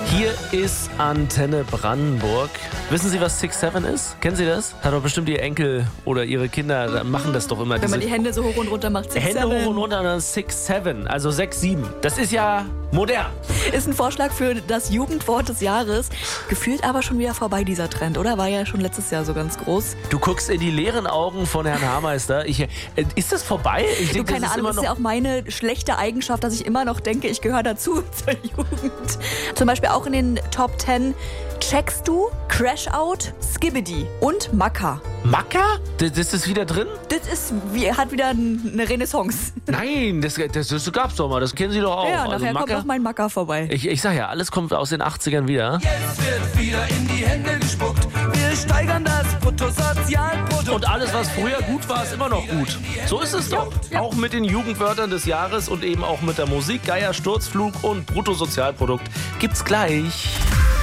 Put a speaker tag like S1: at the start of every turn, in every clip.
S1: Hier ist Antenne Brandenburg. Wissen Sie, was 6-7 ist? Kennen Sie das? Hat doch bestimmt Ihr Enkel oder Ihre Kinder machen das doch immer.
S2: Wenn man die Hände so hoch und runter macht. 6-7.
S1: Hände hoch und runter und dann 6-7, also 6-7. Das ist ja modern.
S2: Ist ein Vorschlag für das Jugendwort des Jahres. Gefühlt aber schon wieder vorbei, dieser Trend, oder? War ja schon letztes Jahr so ganz groß.
S1: Du guckst in die leeren Augen von Herrn Haarmeister. Ist das vorbei? Ich denke,
S2: Keine Ahnung, das ist ja auch meine schlechte Eigenschaft, dass ich immer noch denke, ich gehöre dazu zur Jugend. Zum Beispiel auch in den Top 10 Checkst du, Crash Out, Skibidi und Macker.
S1: Macker? Das ist wieder drin?
S2: Hat wieder eine Renaissance.
S1: Nein, das gab's doch mal. Das kennen Sie doch auch.
S2: Ja, nachher kommt auch mein Macker vorbei.
S1: Ich sag ja, alles kommt aus den 80ern wieder.
S3: Jetzt wird wieder in die Hände gespuckt. Wir steigern das Bruttosozialprodukt.
S1: Und alles, was früher gut war, ist immer noch gut. So ist es doch. Ja. Auch mit den Jugendwörtern des Jahres und eben auch mit der Musik. Geier, Sturzflug und Bruttosozialprodukt gibt's gleich.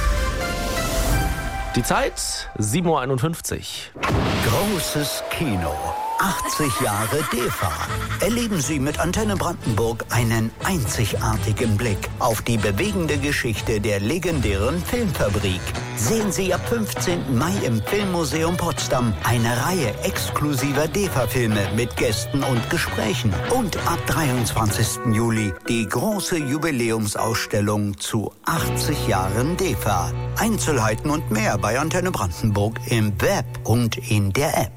S1: Die Zeit 7:51 Uhr.
S4: Großes Kino. 80 Jahre DEFA. Erleben Sie mit Antenne Brandenburg einen einzigartigen Blick auf die bewegende Geschichte der legendären Filmfabrik. Sehen Sie ab 15. Mai im Filmmuseum Potsdam eine Reihe exklusiver DEFA-Filme mit Gästen und Gesprächen. Und ab 23. Juli die große Jubiläumsausstellung zu 80 Jahren DEFA. Einzelheiten und mehr bei Antenne Brandenburg im Web und in der App.